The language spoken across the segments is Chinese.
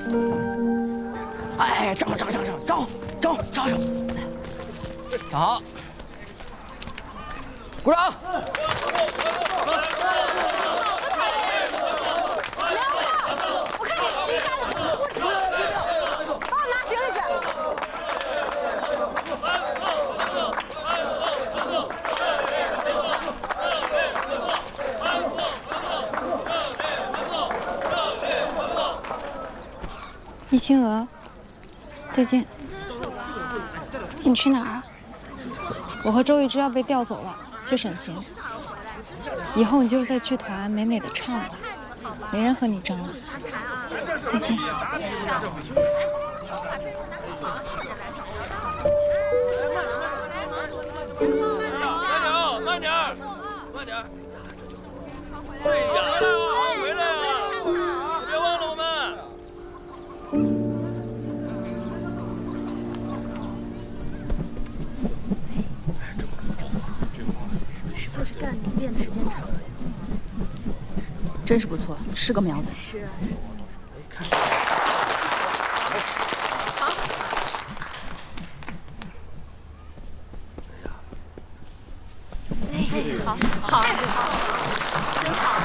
哎，站好，站好，鼓掌。 我看你膝盖了，帮我拿行李去。 易清娥，再见。你去哪儿啊？我和周玉芝要被调走了，去省钱。以后你就在剧团美美的唱了，没人和你争了。再见。 慢点！哎呀，回来啊！别忘了我们。 就是干练的时间长了呀。 真是不错，是个苗子。 是啊。好。好，真好。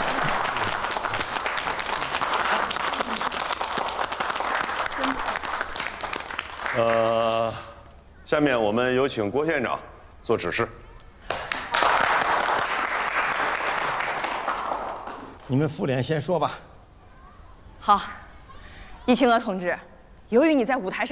下面我们有请郭县长做指示。 你们妇联先说吧。 好，易清娥同志，由于你在舞台上